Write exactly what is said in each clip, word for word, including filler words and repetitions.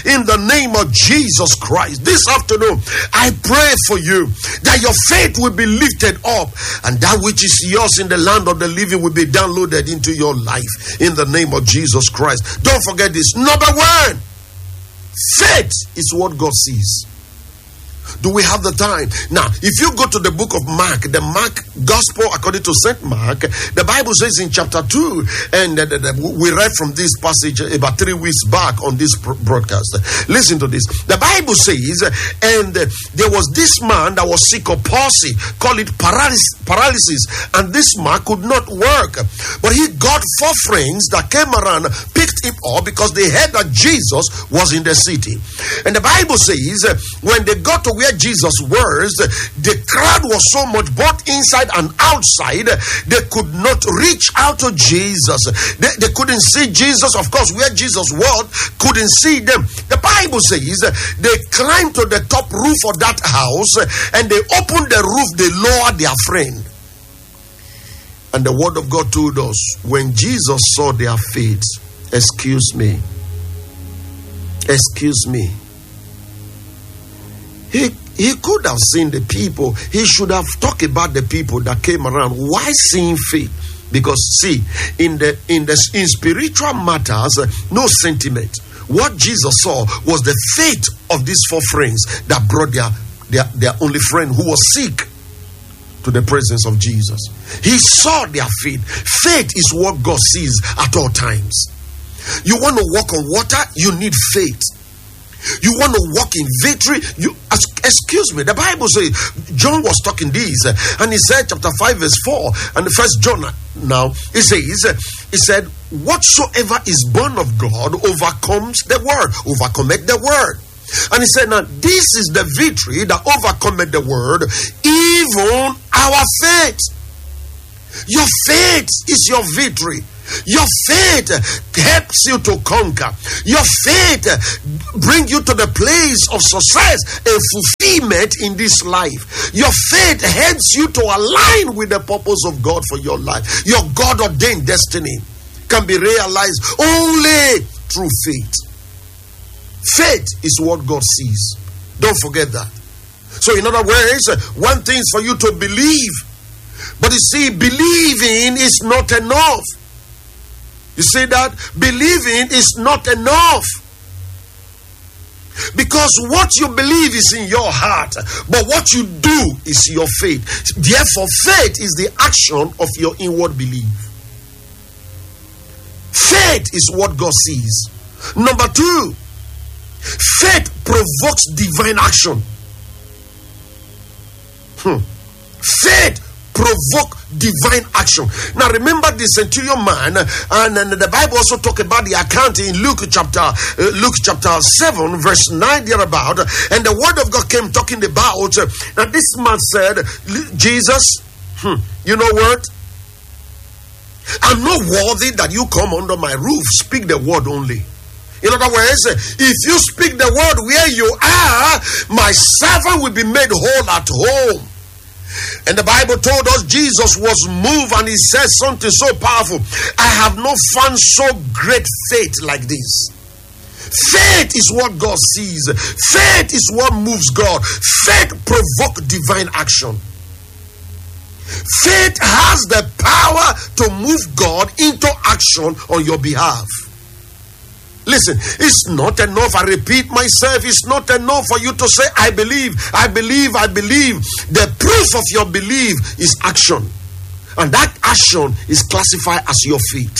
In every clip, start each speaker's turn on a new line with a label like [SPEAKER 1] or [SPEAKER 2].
[SPEAKER 1] In the name of Jesus Christ, this afternoon, I pray for you that your faith will be lifted up and that which is yours in the land of the living will be downloaded into your life. In the name of Jesus Christ. Don't forget this. Number one, faith is what God sees. Do we have the time? Now, if you go to the book of Mark, the Mark Gospel according to Saint Mark, the Bible says in chapter two, and uh, the, the, we read from this passage about three weeks back on this broadcast. Listen to this. The Bible says, and uh, there was this man that was sick of palsy, call it paralysis, paralysis, and this man could not work. But he got four friends that came around, picked him up because they heard that Jesus was in the city. And the Bible says, uh, when they got to where Jesus was, the crowd was so much both inside and outside, they could not reach out to Jesus. They, they couldn't see Jesus. Of course, where Jesus was, couldn't see them. The Bible says they climbed to the top roof of that house and they opened the roof, they lowered their friend. And the word of God told us, when Jesus saw their faith, excuse me, excuse me, He, he could have seen the people. He should have talked about the people that came around. Why seeing faith? Because see, in the in the in spiritual matters, no sentiment. What Jesus saw was the faith of these four friends that brought their, their, their only friend who was sick to the presence of Jesus. He saw their faith. Faith is what God sees at all times. You want to walk on water, you need faith. You want to walk in victory, you excuse me, the Bible says, John was talking this, and he said chapter five verse four, and the first John now, he says, he said, whatsoever is born of God overcomes the world, overcometh the world. And he said, now this is the victory that overcometh the world, even our faith. Your faith is your victory. Your faith helps you to conquer. Your faith brings you to the place of success and fulfillment in this life. Your faith helps you to align with the purpose of God for your life. Your God-ordained destiny can be realized only through faith. Faith is what God sees. Don't forget that. So in other words, one thing is for you to believe. But you see, believing is not enough. You see that? Believing is not enough. Because what you believe is in your heart, but what you do is your faith. Therefore, faith is the action of your inward belief. Faith is what God sees. Number two, faith provokes divine action. Hmm. Faith provoke divine action. Now remember the centurion man, and, and the Bible also talk about the account in Luke chapter uh, Luke chapter seven verse nine thereabout, and the word of God came talking about uh, and this man said, Jesus, hmm, you know what? I'm not worthy that you come under my roof. Speak the word only. In other words, if you speak the word where you are, my servant will be made whole at home. And the Bible told us Jesus was moved and he said something so powerful. I have not found so great faith like this. Faith is what God sees. Faith is what moves God. Faith provokes divine action. Faith has the power to move God into action on your behalf. Listen, it's not enough. I repeat myself, it's not enough for you to say, I believe, I believe, I believe. The proof of your belief is action. And that action is classified as your faith.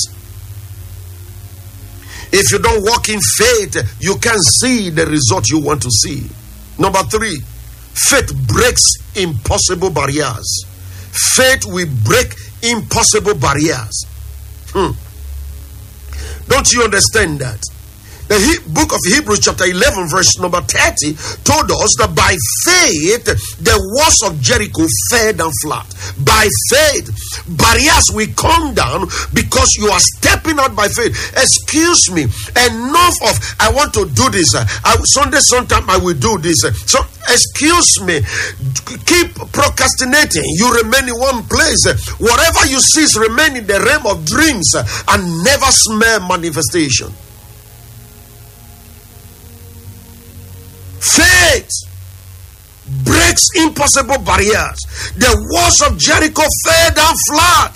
[SPEAKER 1] If you don't walk in faith, you can't see the result you want to see. Number three, faith breaks impossible barriers. Faith will break impossible barriers. Hmm. Don't you understand that? The he- book of Hebrews chapter eleven verse number thirty told us that by faith the walls of Jericho fell down flat. By faith barriers will come down because you are stepping out by faith. Excuse me, enough of I want to do this. I, Sunday sometime I will do this. So excuse me, keep procrastinating. You remain in one place. Whatever you see is remain in the realm of dreams and never smell manifestation. Faith breaks impossible barriers. The walls of Jericho fell down flat.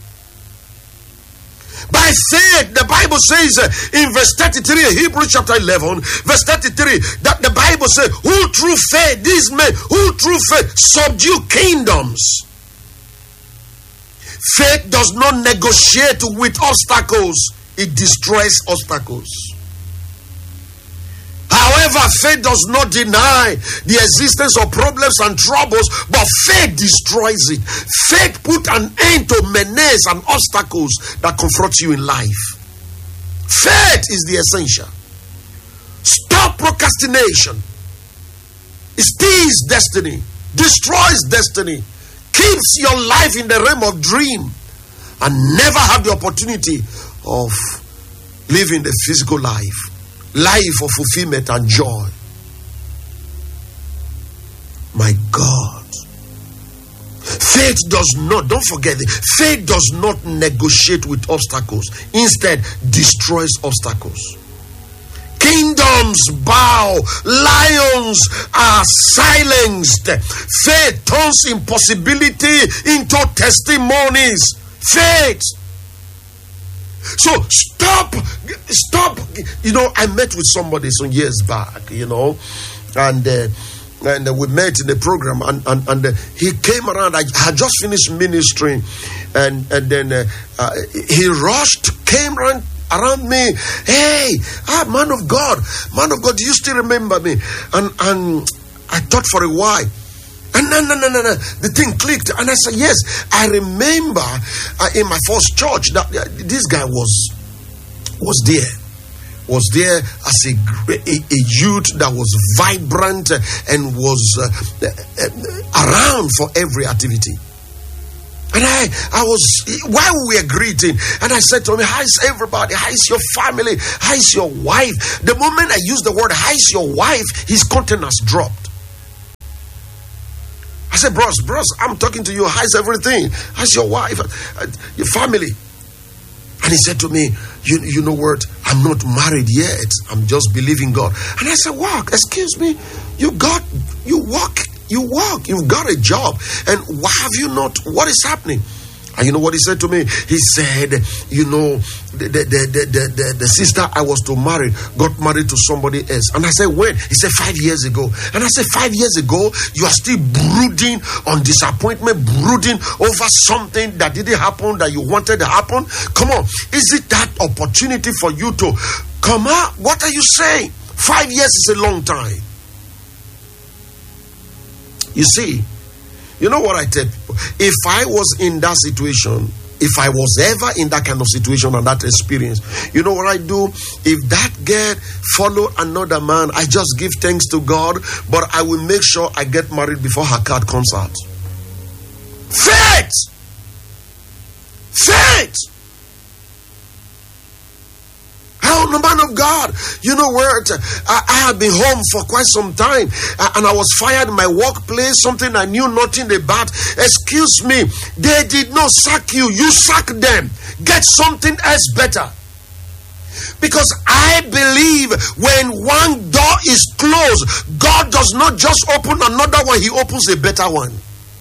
[SPEAKER 1] By faith, the Bible says uh, in verse thirty-three, Hebrews chapter eleven, verse thirty-three, that the Bible says, who through faith, these men, who through faith subdue kingdoms. Faith does not negotiate with obstacles, it destroys obstacles. However, faith does not deny the existence of problems and troubles, but faith destroys it. Faith put an end to menace and obstacles that confront you in life. Faith is the essential. Stop procrastination. It steals destiny, destroys destiny, keeps your life in the realm of dream, and never have the opportunity of living the physical life. Life of fulfillment and joy. My God. Faith does not, don't forget it, faith does not negotiate with obstacles. Instead, destroys obstacles. Kingdoms bow, lions are silenced. Faith turns impossibility into testimonies. Faith. So stop, stop. You know, I met with somebody some years back, you know, and uh, and uh, we met in the program, and and, and uh, he came around. I had just finished ministering, and and then uh, uh, he rushed, came around around me. Hey, ah, man of God, man of God, do you still remember me? And and I thought for a while. And no, no, no, no, no. The thing clicked. And I said, yes, I remember uh, in my first church that uh, this guy was was there. Was there as a, a, a youth that was vibrant uh, and was uh, uh, around for every activity. And I, I was, while we were greeting, and I said to him, how is everybody? How is your family? How is your wife? The moment I used the word, how is your wife? His countenance dropped. I said, bros, bros, I'm talking to you. How's everything? How's your wife? Uh, your family? And he said to me, you, you know what? I'm not married yet. I'm just believing God. And I said, walk, excuse me. You got, you walk, you walk. You've got a job. And why have you not? What is happening? And you know what he said to me? He said, you know, the, the, the, the, the, the sister I was to marry got married to somebody else. And I said, when? He said, five years ago. And I said, five years ago, you are still brooding on disappointment, brooding over something that didn't happen, that you wanted to happen? Come on. Is it that opportunity for you to come out? What are you saying? Five years is a long time. You see, you know what I tell people? If I was in that situation, if I was ever in that kind of situation and that experience, you know what I do? If that girl follow another man, I just give thanks to God, but I will make sure I get married before her card comes out. Faith! Faith! Oh, no, man of God, you know what? I, I have been home for quite some time, uh, and I was fired in my workplace, something I knew nothing about. Excuse me, they did not sack you, you sacked them. Get something else better. Because I believe when one door is closed, God does not just open another one, He opens a better one.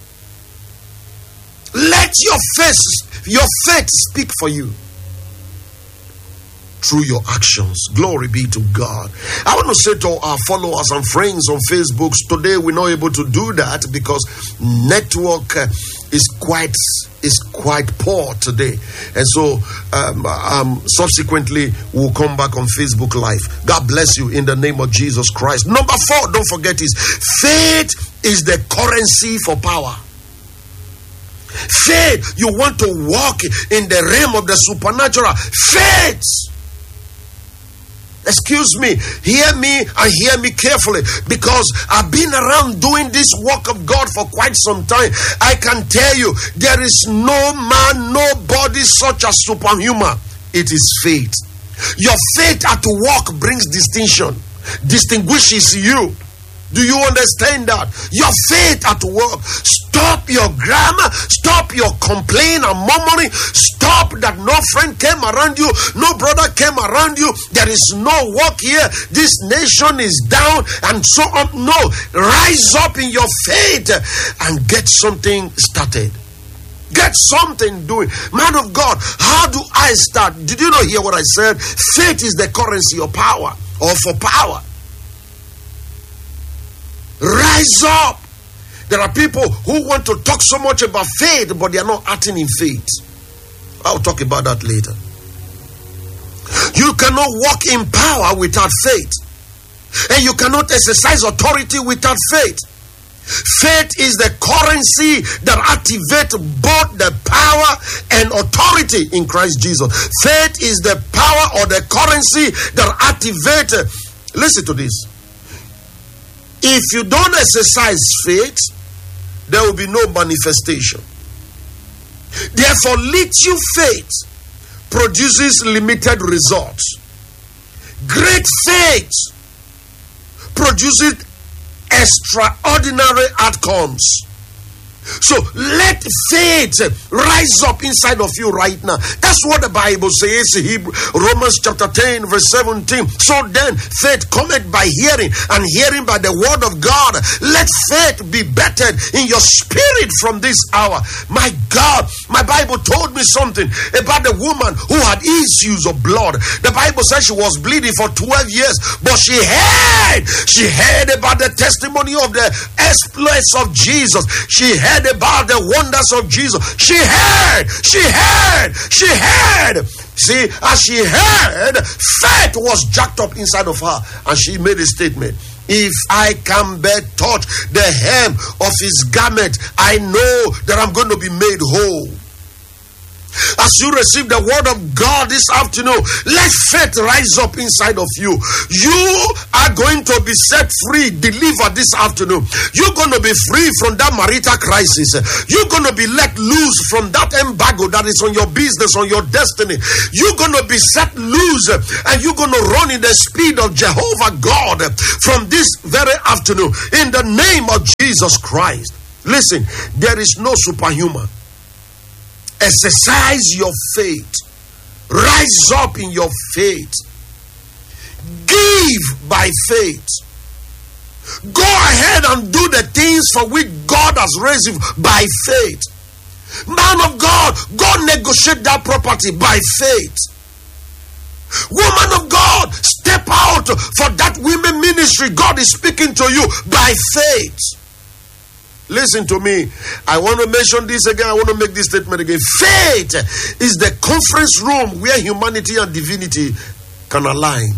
[SPEAKER 1] Let your faith, your faith speak for you. Through your actions. Glory be to God. I want to say to our followers and friends on Facebook, today we're not able to do that because network uh, is quite is quite poor today, and so um, um, subsequently we'll come back on Facebook Live. God bless you in the name of Jesus Christ. Number four, don't forget, is faith is the currency for power. Faith, you want to walk in the realm of the supernatural. Faith. Excuse me, hear me and hear me carefully, because I've been around doing this work of God for quite some time. I can tell you, there is no man, nobody such as superhuman. It is faith. Your faith at work brings distinction, distinguishes you. Do you understand that? Your faith at work. Stop your grammar. Stop your complaint and murmuring. Stop that no friend came around you. No brother came around you. There is no work here. This nation is down and so on. No. Rise up in your faith and get something started. Get something doing. Man of God, how do I start? Did you not hear what I said? Faith is the currency of power or for power. Rise up. There are people who want to talk so much about faith, but they are not acting in faith. I'll talk about that later. You cannot walk in power without faith. And you cannot exercise authority without faith. Faith is the currency that activates both the power and authority in Christ Jesus. Faith is the power or the currency that activates. Listen to this. If you don't exercise faith, there will be no manifestation. Therefore, little faith produces limited results. Great faith produces extraordinary outcomes. So let faith rise up inside of you right now. That's what the Bible says in Hebrew, Romans chapter ten verse seventeen. So then faith cometh by hearing, and hearing by the word of God. Let faith be bettered in your spirit from this hour. My God, my Bible told me something about the woman who had issues of blood. The Bible says she was bleeding for twelve years, but she heard she heard about the testimony of the exploits of Jesus. She heard about the wonders of Jesus. She heard, she heard, she heard. See, as she heard, faith was jacked up inside of her, and she made a statement. If I can but touch the hem of his garment, I know that I'm going to be made whole. As you receive the word of God this afternoon, let faith rise up inside of you. You are going to be set free, delivered this afternoon. You're going to be free from that marital crisis. You're going to be let loose from that embargo that is on your business, on your destiny. You're going to be set loose, and you're going to run in the speed of Jehovah God from this very afternoon in the name of Jesus Christ. Listen, there is no superhuman. Exercise your faith. Rise up in your faith. Give by faith. Go ahead and do the things for which God has raised you by faith. Man of God, go negotiate that property by faith. Woman of God, step out for that women ministry God is speaking to you by faith. Listen to me. I want to mention this again. I want to make this statement again. Faith is the conference room where humanity and divinity can align.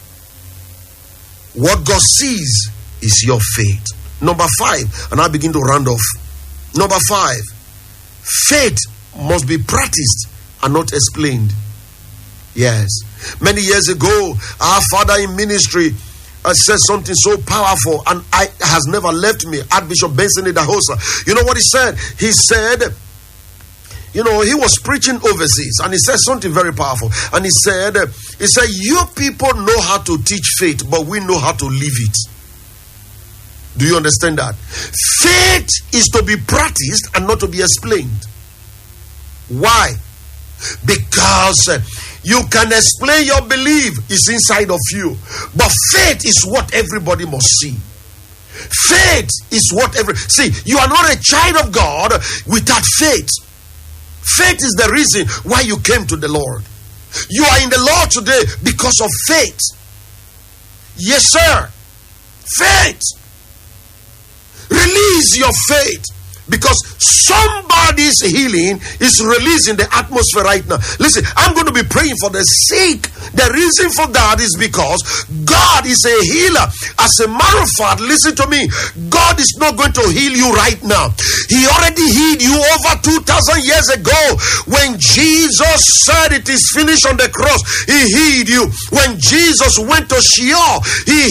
[SPEAKER 1] What God sees is your faith. Number five, and I begin to round off. Number five, faith must be practiced and not explained. Yes. Many years ago, our father in ministry I said something so powerful, and I has never left me. Archbishop Benson Idahosa. You know what he said? He said, you know, he was preaching overseas, and he said something very powerful. And he said, he said, you people know how to teach faith, but we know how to live it. Do you understand that? Faith is to be practiced and not to be explained. Why? Because you can explain your belief, it's inside of you. But faith is what everybody must see. Faith is what every... See, you are not a child of God without faith. Faith is the reason why you came to the Lord. You are in the Lord today because of faith. Yes, sir. Faith. Release your faith. Because somebody's healing is released in the atmosphere right now. Listen, I'm going to be praying for the sick. The reason for that is because God is a healer. As a matter of fact, listen to me. God is not going to heal you right now. He already healed you over two thousand years ago. When Jesus said it is finished on the cross, He healed you. When Jesus went to Sheol, He healed you.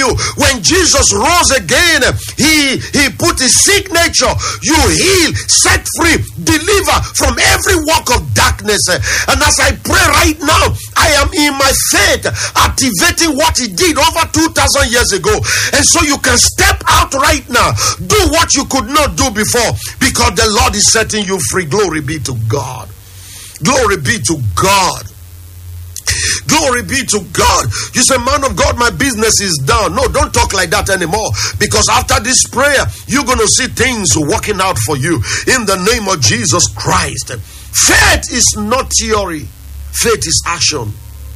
[SPEAKER 1] you, when Jesus rose again, he, he put his signature. You heal, set free, deliver from every work of darkness. And as I pray right now, I am in my faith activating what he did over two thousand years ago. And so you can step out right now, do what you could not do before, because the Lord is setting you free. Glory be to God. Glory be to God. Glory be to God. You say, man of God, my business is down. No, don't talk like that anymore, because after this prayer, you're going to see things working out for you in the name of Jesus Christ. Faith is not theory. Faith is action.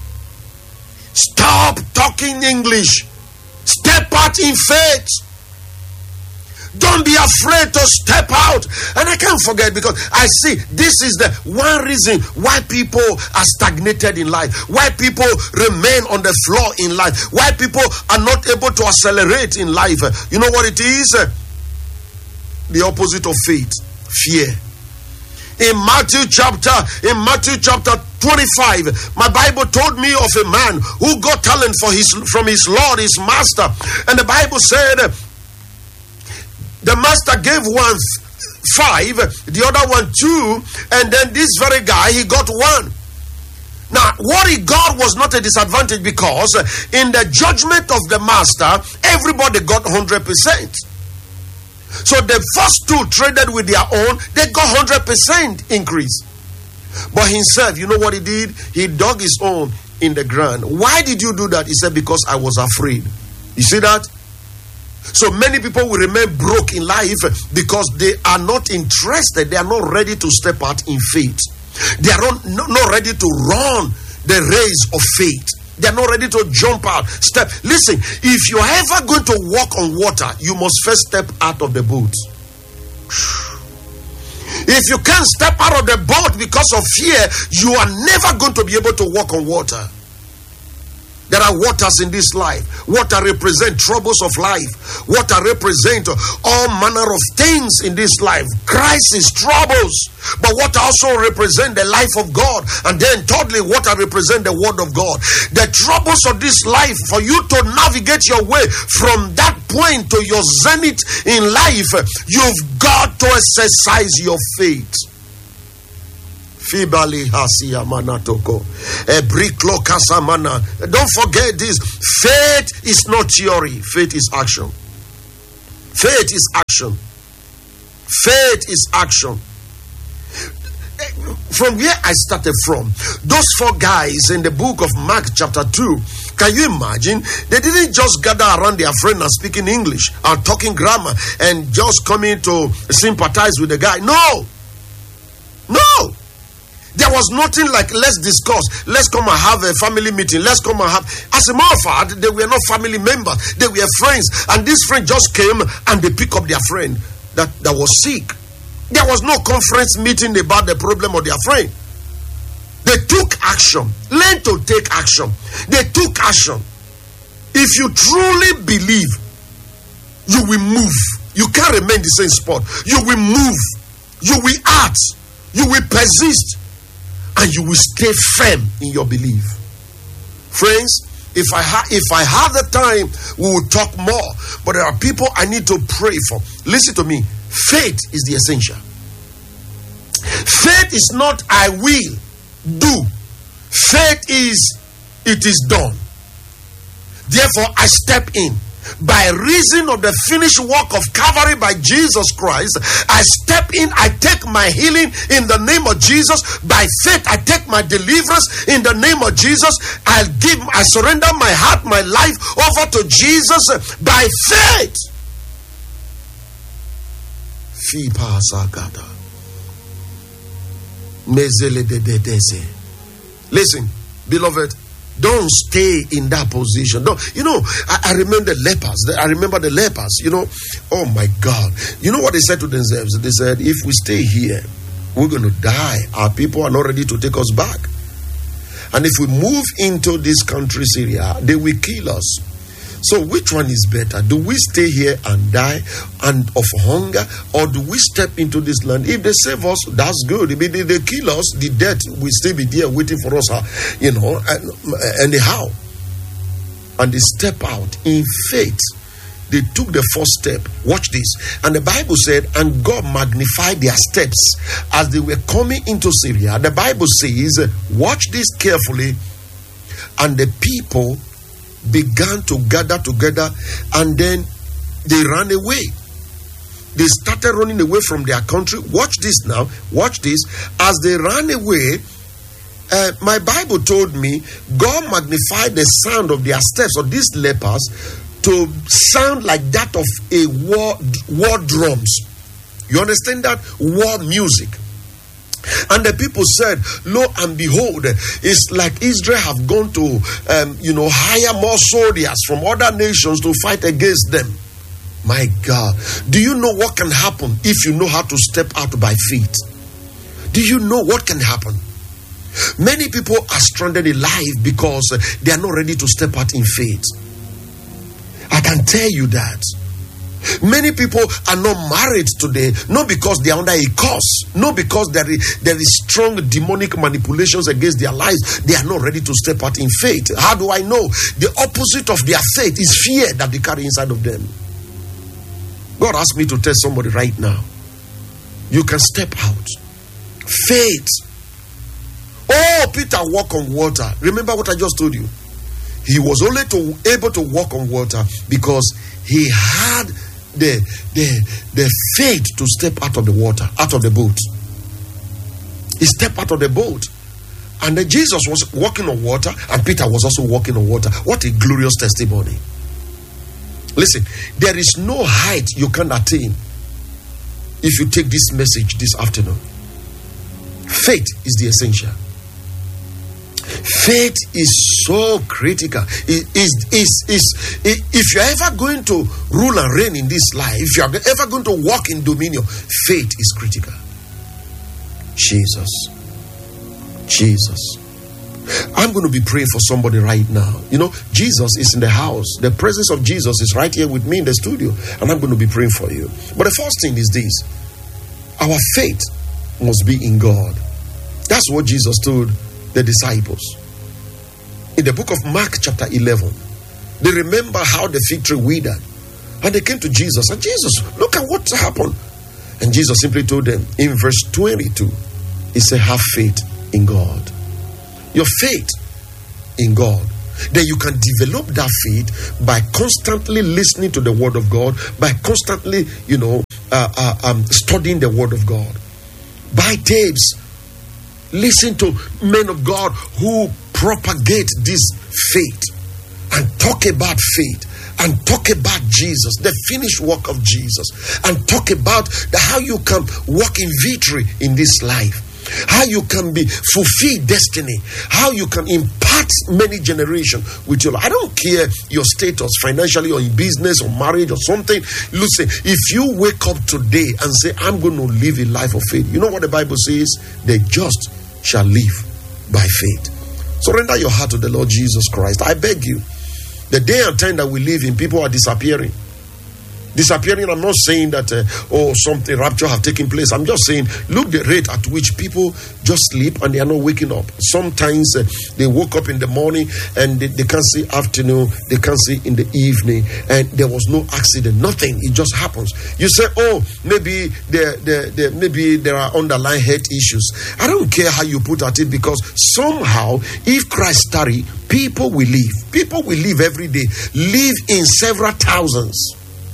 [SPEAKER 1] Stop talking English. Step out in faith. Don't be afraid to step out. And I can't forget, because I see this is the one reason why people are stagnated in life, why people remain on the floor in life, why people are not able to accelerate in life. You know what it is? The opposite of faith, fear. In Matthew chapter, in Matthew chapter twenty-five, my Bible told me of a man who got talent for his from his Lord, his master. And the Bible said, the master gave one five, the other one two, and then this very guy, he got one. Now, what he got was not a disadvantage, because in the judgment of the master, everybody got one hundred percent. So the first two traded with their own, they got one hundred percent increase. But himself, you know what he did? He dug his own in the ground. Why did you do that? He said, because I was afraid. You see that? So many people will remain broke in life because they are not interested. They are not ready to step out in faith. They are not, not ready to run the race of faith. They are not ready to jump out. Step. Listen, if you're ever going to walk on water, you must first step out of the boat. If you can't step out of the boat because of fear, you are never going to be able to walk on water. There are waters in this life. Water represent troubles of life. Water represent all manner of things in this life. Crisis, troubles. But water also represent the life of God. And then thirdly, water represent the word of God. The troubles of this life, for you to navigate your way from that point to your zenith in life, you've got to exercise your faith. Fibali hasia manatoko. Ebriklo kasamana. Don't forget this. Faith is not theory. Faith is action. Faith is action. Faith is action. From where I started from, those four guys in the book of Mark chapter two, can you imagine? They didn't just gather around their friend and speaking English and talking grammar and just coming to sympathize with the guy. No. No. There was nothing like, let's discuss, let's come and have a family meeting, let's come and have. As a matter of fact, they were not family members, they were friends. And this friend just came and they pick up their friend that, that was sick. There was no conference meeting about the problem of their friend. They took action. Learn to take action. They took action. If you truly believe, you will move. You can't remain the same spot. You will move. You will act. You will persist. And you will stay firm in your belief. Friends, if I ha- if I have the time, we will talk more. But there are people I need to pray for. Listen to me. Faith is the essential. Faith is not I will do. Faith is it is done. Therefore, I step in. By reason of the finished work of Calvary by Jesus Christ, I step in, I take my healing in the name of Jesus. By faith, I take my deliverance in the name of Jesus. I give, I surrender my heart, my life over to Jesus by faith. Listen, beloved, don't stay in that position. Don't, you know, I, I remember the lepers. I remember the lepers, you know. Oh my God. You know what they said to themselves? They said, if we stay here, we're going to die. Our people are not ready to take us back. And if we move into this country, Syria, they will kill us. So which one is better? Do we stay here and die and of hunger, or do we step into this land? If they save us, that's good. If they, they kill us, the death will still be there waiting for us, you know, anyhow. and they step out in faith. They took the first step. Watch this. And the Bible said, and God magnified their steps as they were coming into Syria. The Bible says, watch this carefully. And the people began to gather together, and then they ran away. They started running away from their country. Watch this now. Watch this. As they ran away, uh, my Bible told me God magnified the sound of their steps, of these lepers, to sound like that of a war, war drums. You understand that? War music. And the people said, lo and behold, it's like Israel have gone to, um, you know, hire more soldiers from other nations to fight against them. My God. Do you know what can happen if you know how to step out by faith? Do you know what can happen? Many people are stranded in life because they are not ready to step out in faith. I can tell you that. Many people are not married today, not because they are under a curse, not because there is, there is strong demonic manipulations against their lives. They are not ready to step out in faith. How do I know? The opposite of their faith is fear that they carry inside of them. God asked me to tell somebody right now, you can step out. Faith. Oh, Peter walked on water. Remember what I just told you? He was only to, able to walk on water because he had the, the, the faith to step out of the water, out of the boat. He stepped out of the boat. And then Jesus was walking on water, and Peter was also walking on water. What a glorious testimony. Listen, there is no height you can attain if you take this message this afternoon. Faith is the essential. Faith is so critical. It is, is, is, is, if you're ever going to rule and reign in this life, if you're ever going to walk in dominion, faith is critical. Jesus. Jesus. I'm going to be praying for somebody right now. You know, Jesus is in the house. The presence of Jesus is right here with me in the studio. And I'm going to be praying for you. But the first thing is this. Our faith must be in God. That's what Jesus told the disciples. In the book of Mark chapter eleven, they remember how the fig tree withered. And they came to Jesus. And Jesus, look at what happened. And Jesus simply told them in verse twenty-two, he said, have faith in God. Your faith in God. Then you can develop that faith by constantly listening to the word of God, by constantly, you know, uh, uh, um, studying the word of God. Buy tapes. Listen to men of God who propagate this faith and talk about faith and talk about Jesus, the finished work of Jesus, and talk about the, how you can walk in victory in this life. How you can be fulfill destiny, how you can impact many generations with your life. I don't care your status financially or in business or marriage or something. Listen, if you wake up today and say, I'm going to live a life of faith, you know what the Bible says? The just shall live by faith. Surrender your heart to the Lord Jesus Christ. I beg you. The day and time that we live in, people are disappearing. Disappearing, I'm not saying that, uh, oh, something, rapture have taken place. I'm just saying, look the rate at which people just sleep and they are not waking up. Sometimes uh, they woke up in the morning and they, they can't see afternoon, they can't see in the evening, and there was no accident, nothing. It just happens. You say, oh, maybe there, there, there, maybe there are underlying health issues. I don't care how you put at it, because somehow, if Christ tarry, people will live. People will live every day, live in several thousands.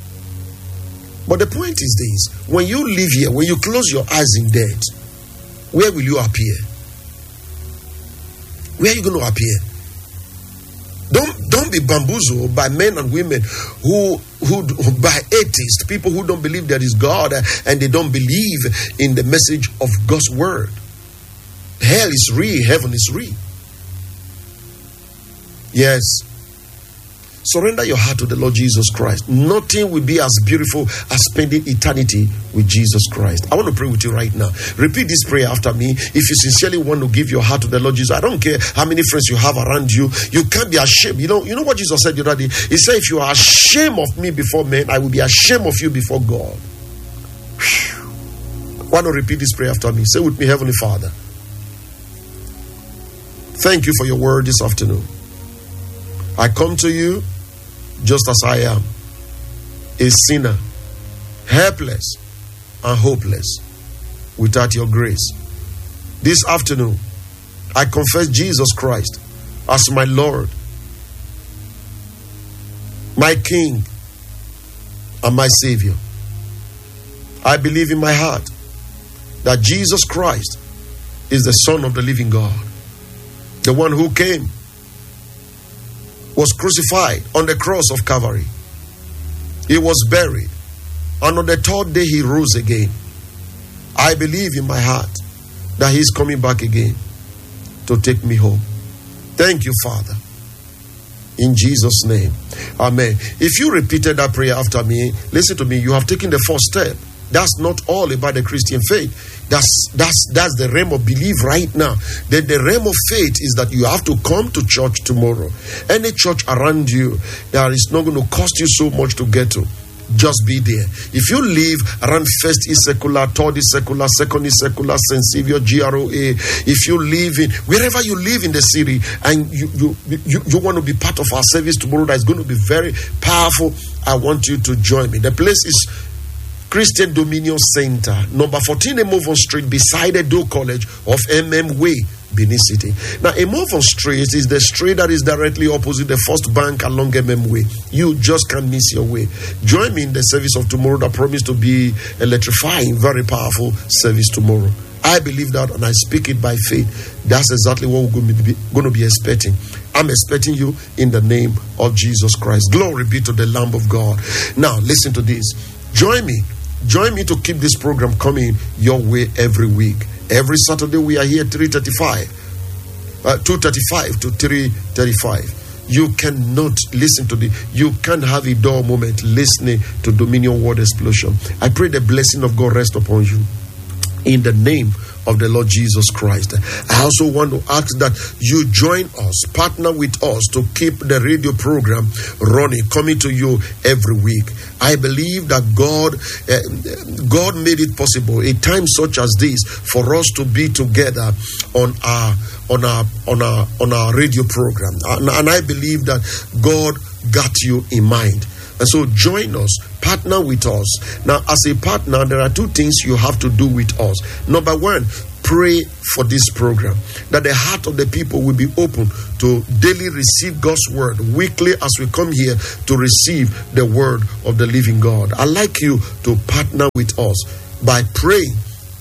[SPEAKER 1] But the point is this: when you live here, when you close your eyes in death, where will you appear? Where are you going to appear? Don't don't be bamboozled by men and women who who by atheists, people who don't believe there is God and they don't believe in the message of God's word. Hell is real, heaven is real. Yes. Surrender your heart to the Lord Jesus Christ. Nothing will be as beautiful as spending eternity with Jesus Christ. I want to pray with you right now. Repeat this prayer after me. If you sincerely want to give your heart to the Lord Jesus, I don't care how many friends you have around you. You can't be ashamed. You know, you know what Jesus said the other day? He said, if you are ashamed of me before men, I will be ashamed of you before God. Whew. Why not repeat this prayer after me? Say with me, Heavenly Father, thank you for your word this afternoon. I come to you just as I am, a sinner, helpless and hopeless without your grace. This afternoon, I confess Jesus Christ as my Lord, my King, and my Savior. I believe in my heart that Jesus Christ is the Son of the living God, the one who came, was crucified on the cross of Calvary. He was buried, and on the third day he rose again. I believe in my heart that he is coming back again to take me home. Thank you, Father. In Jesus' name. Amen. If you repeated that prayer after me, listen to me, you have taken the first step. That's not all about the Christian faith. That's that's that's the realm of belief right now. Then the realm of faith is that you have to come to church tomorrow. Any church around you that is not going to cost you so much to get to, just be there. If you live around First is Secular, Third is Secular, Second is Secular, Saint Saviour, G R O A, if you live in, wherever you live in the city, and you, you, you, you want to be part of our service tomorrow that is going to be very powerful, I want you to join me. The place is Christian Dominion Center, number fourteen Emovon Street, beside Edo College of M M Way, Benin City. Now, Emovon Street is the street that is directly opposite the First Bank along M M Way. You just can't miss your way. Join me in the service of tomorrow that promised to be electrifying, very powerful service tomorrow. I believe that and I speak it by faith. That's exactly what we're going to be, going to be expecting. I'm expecting you in the name of Jesus Christ. Glory be to the Lamb of God. Now, listen to this. Join me. Join me to keep this program coming your way every week. Every Saturday we are here three thirty-five, uh, two thirty-five to three thirty-five. You cannot listen to the, you can't have a dull moment listening to Dominion Word Explosion. I pray the blessing of God rest upon you in the name of the Lord Jesus Christ. I also want to ask that you join us, partner with us to keep the radio program running, coming to you every week. I believe that God, uh, God made it possible, a time such as this, for us to be together on our on our on our on our radio program, and, and I believe that God got you in mind. And so join us, partner with us. Now, as a partner, there are two things you have to do with us. Number one, pray for this program, that the heart of the people will be open to daily receive God's word, weekly as we come here to receive the word of the living God. I'd like you to partner with us by praying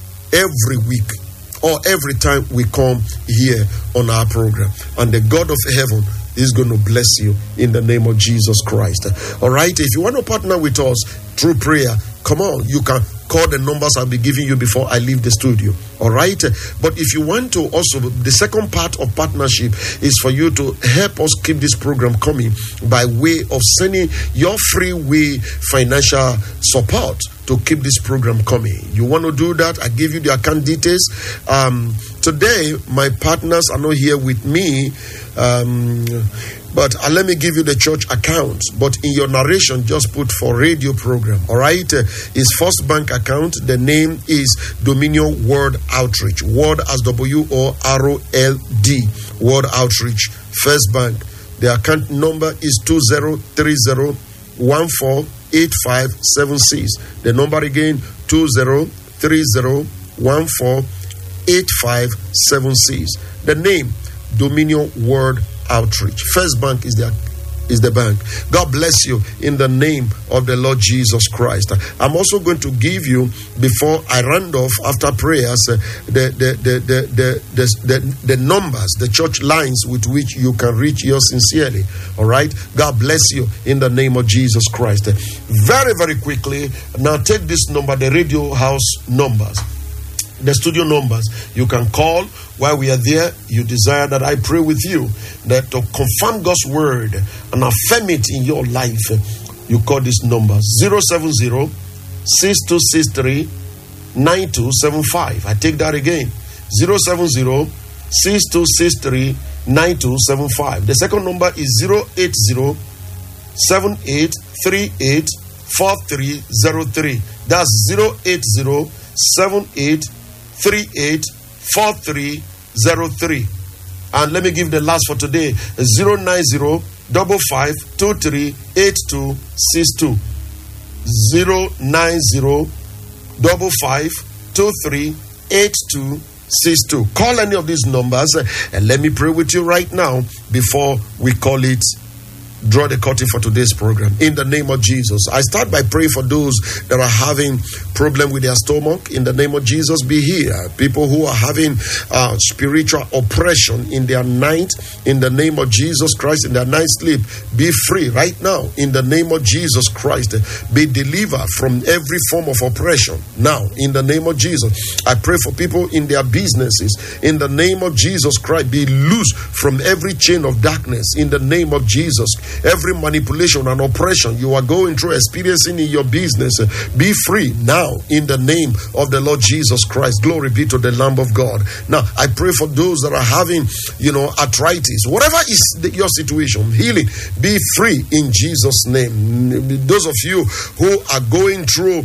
[SPEAKER 1] every week or every time we come here on our program. And the God of heaven is going to bless you in the name of Jesus Christ. All right, if you want to partner with us through prayer, come on, you can call the numbers I'll be giving you before I leave the studio. All right, but if you want to also, the second part of partnership is for you to help us keep this program coming by way of sending your free way financial support to keep this program coming. You want to do that? I give you the account details. Um, today, my partners are not here with me, um, but uh, let me give you the church account. But in your narration, just put for radio program. All right, uh, it's First Bank account. The name is Dominion Word Outreach. Word as W O R O L D. Word Outreach. First Bank. The account number is two zero three zero one four eight five seven six. The number again, two zero three zero one four eight five seven six. The name, Dominion Word Outreach. First Bank is the is the bank. God bless you in the name of the Lord Jesus Christ. I'm also going to give you, before I round off after prayers, uh, the, the, the, the, the, the, the, the numbers, the church lines with which you can reach yours sincerely. All right? God bless you in the name of Jesus Christ. Very, very quickly, now take this number, the radio house numbers. The studio numbers you can call while we are there. You desire that I pray with you, that to confirm God's word and affirm it in your life. You call this number zero seven zero six two six three nine two seven five. I take that again, zero seven zero six two six three nine two seven five. The second number is zero eight zero seven eight three eight four three zero three. That's zero eight zero seven eight three eight four three zero three. And let me give the last for today, zero nine zero double five two three eight two six two. zero nine zero double five two three eight two six two. Call any of these numbers and let me pray with you right now before we call it draw the curtain for today's program. In the name of Jesus, I start by praying for those that are having problem with their stomach. In the name of Jesus, be here. People who are having uh, spiritual oppression in their night, in the name of Jesus Christ, in their night sleep, be free right now. In the name of Jesus Christ, be delivered from every form of oppression. Now, in the name of Jesus, I pray for people in their businesses. In the name of Jesus Christ, be loose from every chain of darkness. In the name of Jesus, every manipulation and oppression you are going through, experiencing in your business, be free now in the name of the Lord Jesus Christ. Glory be to the Lamb of God. Now, I pray for those that are having, you know, arthritis, whatever is the, your situation, healing, be free in Jesus' name. Those of you who are going through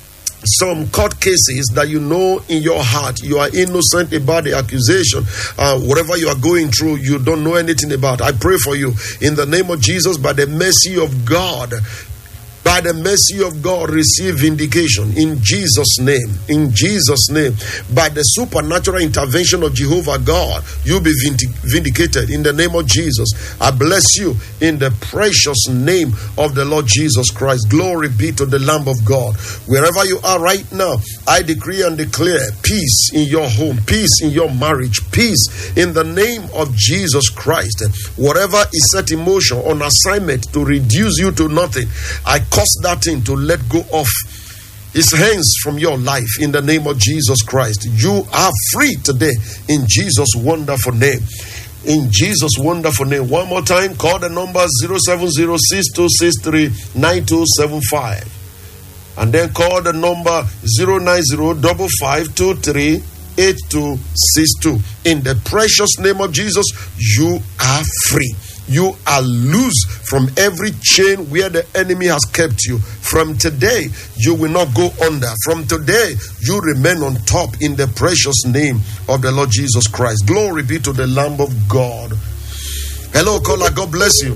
[SPEAKER 1] some court cases that you know in your heart you are innocent about the accusation, uh, whatever you are going through, you don't know anything about. I pray for you in the name of Jesus, by the mercy of God. By the mercy of God, receive vindication in Jesus' name. In Jesus' name. By the supernatural intervention of Jehovah God, you'll be vindic- vindicated in the name of Jesus. I bless you in the precious name of the Lord Jesus Christ. Glory be to the Lamb of God. Wherever you are right now, I decree and declare peace in your home, peace in your marriage, peace in the name of Jesus Christ. Whatever is set in motion on assignment to reduce you to nothing, I cause that thing to let go of his hands from your life in the name of Jesus Christ. You are free today in Jesus' wonderful name. In Jesus' wonderful name. One more time, call the number zero seven zero six two six three nine two seven five. And then call the number zero nine zero five five two three eight two six two. In the precious name of Jesus, you are free. You are loose from every chain where the enemy has kept you. From today, you will not go under. From today, you remain on top in the precious name of the Lord Jesus Christ. Glory be to the Lamb of God. Hello, caller. God bless you.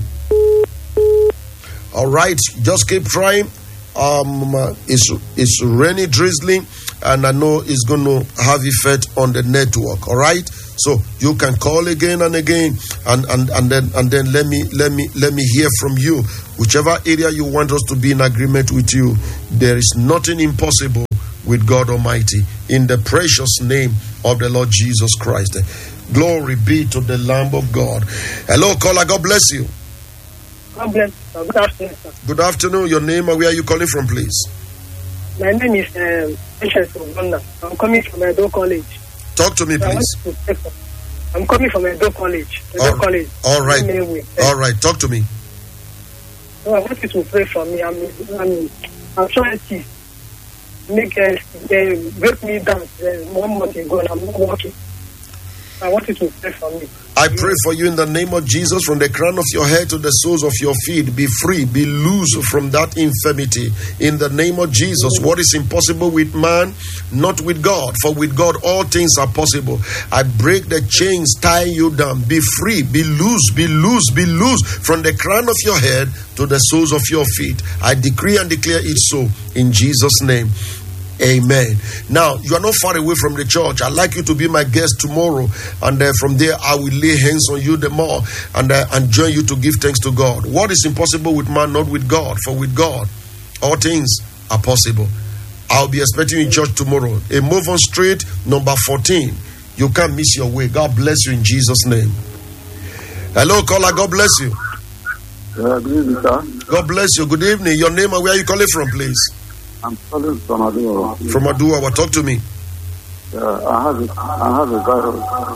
[SPEAKER 1] All right. Just keep trying. Um, it's, it's rainy, drizzling, and I know it's going to have effect on the network. All right. So you can call again and again, and, and, and then and then let me let me let me hear from you. Whichever area you want us to be in agreement with you, there is nothing impossible with God Almighty. In the precious name of the Lord Jesus Christ. Glory be to the Lamb of God. Hello, caller. God bless you.
[SPEAKER 2] God bless you. Good afternoon, sir.
[SPEAKER 1] Good afternoon. Your name and where are you calling from, please?
[SPEAKER 2] My name is um, Patience Ogonna. I'm coming from Edo College.
[SPEAKER 1] Talk to me, please.
[SPEAKER 2] I'm coming from Edo College. Edo
[SPEAKER 1] all,
[SPEAKER 2] College.
[SPEAKER 1] All right. All right. Talk to me.
[SPEAKER 2] So I want you to pray for me. I'm, I'm, I'm trying to make uh, they break me down. Uh, one month ago, and I'm not working. I want you to pray for me.
[SPEAKER 1] I pray for you in the name of Jesus, from the crown of your head to the soles of your feet. Be free, be loose from that infirmity. In the name of Jesus, what is impossible with man, not with God. For with God, all things are possible. I break the chains tying you down. Be free, be loose, be loose, be loose from the crown of your head to the soles of your feet. I decree and declare it so in Jesus' name. Amen. Now, you are not far away from the church. I'd like you to be my guest tomorrow. And uh, from there, I will lay hands on you the more and, uh, and join you to give thanks to God. What is impossible with man, not with God? For with God, all things are possible. I'll be expecting you in church tomorrow. A Move On Street, number fourteen. You can't miss your way. God bless you in Jesus' name. Hello, caller. God bless you.
[SPEAKER 3] Uh, good evening, sir.
[SPEAKER 1] God bless you. Good evening. Your name and where are you calling from, please?
[SPEAKER 3] I'm calling from Adua.
[SPEAKER 1] From Adua. Well, talk to me.
[SPEAKER 3] Uh, I have a, I have a guy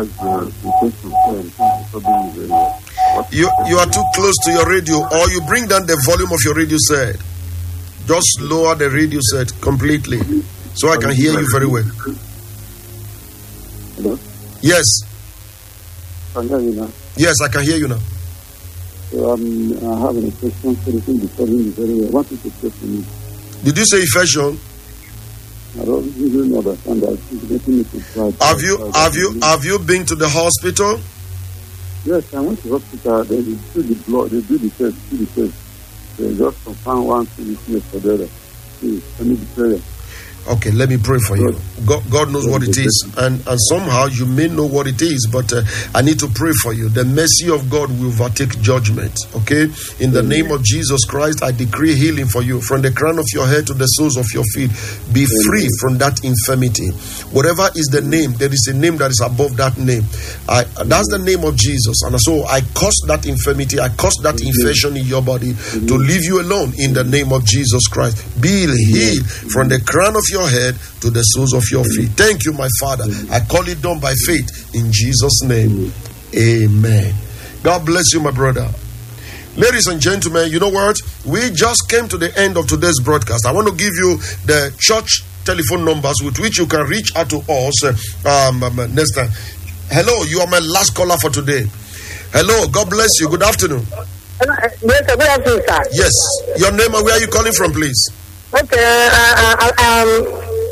[SPEAKER 3] uh,
[SPEAKER 1] you you are too close to your radio, or you bring down the volume of your radio set. Just lower the radio set completely, so I can hear you very well.
[SPEAKER 3] Hello?
[SPEAKER 1] Yes.
[SPEAKER 3] Can you hear you now?
[SPEAKER 1] Yes, I can hear you now.
[SPEAKER 3] So um, I have a question for the thing before me very well. What is the question?
[SPEAKER 1] Did you say infection?
[SPEAKER 3] I don't really understand that.
[SPEAKER 1] Have you have you have you been to the hospital?
[SPEAKER 3] Yes, I went to the hospital. They do the blood. They do the test. Do the test. They just confirm one thing for the other. I need the prayer.
[SPEAKER 1] Okay, let me pray for you. God, God knows what it is, and, and somehow you may know what it is, but uh, I need to pray for you. The mercy of God will overtake judgment, okay? In the name of Jesus Christ, I decree healing for you. From the crown of your head to the soles of your feet, be free from that infirmity. Whatever is the name, there is a name that is above that name. I, that's the name of Jesus. And so I curse that infirmity, I curse that infection in your body to leave you alone in the name of Jesus Christ. Be healed from the crown of your head to the soles of your feet. Thank you, my Father. I call it done by faith in Jesus' name. Amen. God bless you, my brother. Ladies and gentlemen, you know what? We just came to the end of today's broadcast. I want to give you the church telephone numbers with which you can reach out to us um, um, next time. Hello, you are my last caller for today. Hello, God bless you. Good afternoon.
[SPEAKER 2] Hello, yes, good afternoon, sir.
[SPEAKER 1] Yes, your name and where are you calling from, please?
[SPEAKER 2] Okay, uh, uh, um,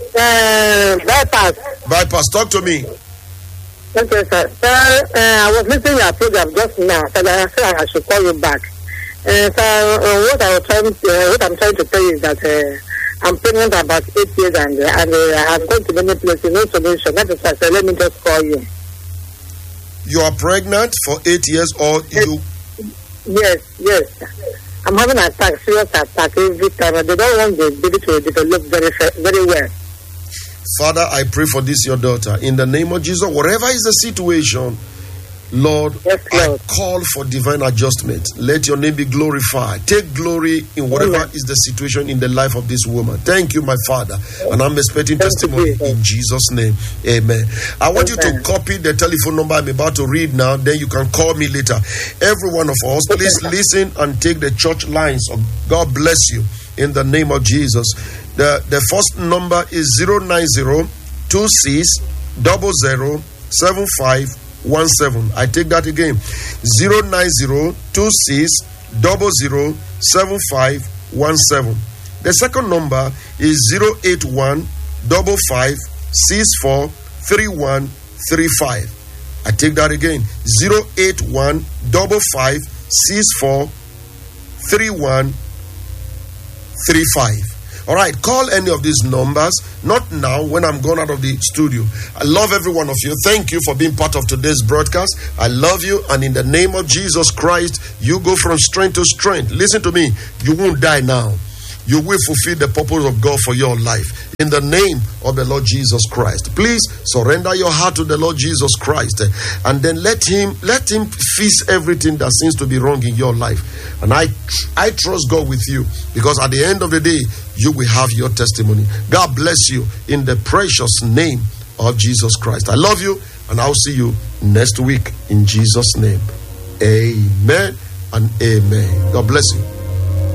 [SPEAKER 2] uh, bypass.
[SPEAKER 1] Bypass, talk to me.
[SPEAKER 2] Okay, sir. Sir, uh, I was listening to your program just now, so I said I should call you back. Uh, so uh, what I was trying, uh, what I'm trying to tell you is that uh, I'm pregnant about eight years and uh, and uh, I've gone to many places, no solution. That is why I said, let me just call you.
[SPEAKER 1] You are pregnant for eight years, or
[SPEAKER 2] yes.
[SPEAKER 1] you?
[SPEAKER 2] Yes, yes. I'm having an attack, serious attack every time, and they don't want the baby to develop very, very well.
[SPEAKER 1] Father, I pray for this, your daughter. In the name of Jesus, whatever is the situation, Lord,
[SPEAKER 2] yes, Lord.
[SPEAKER 1] I call for divine adjustment. Let your name be glorified. Take glory in whatever Amen. Is the situation in the life of this woman. Thank you, my Father. And I'm expecting Thank testimony you, in Jesus' name. Amen. I want Amen. You to copy the telephone number I'm about to read now. Then you can call me later. Every one of us, please listen and take the church lines. God bless you in the name of Jesus. The, the first number is zero nine zero two six zero zero seven five one seven. I take that again. zero nine zero two six zero zero seven five one seven. The second number is zero eight one five five six four three one three five. I take that again. zero eight one five five six four three one three five. All right, call any of these numbers. Not now, when I'm gone out of the studio. I love every one of you. Thank you for being part of today's broadcast. I love you, and in the name of Jesus Christ, you go from strength to strength. Listen to me. You won't die now. You will fulfill the purpose of God for your life. In the name of the Lord Jesus Christ. Please surrender your heart to the Lord Jesus Christ. And then let him let him fix everything that seems to be wrong in your life. And I, I trust God with you. Because at the end of the day, you will have your testimony. God bless you in the precious name of Jesus Christ. I love you, and I'll see you next week in Jesus' name. Amen and amen. God bless you.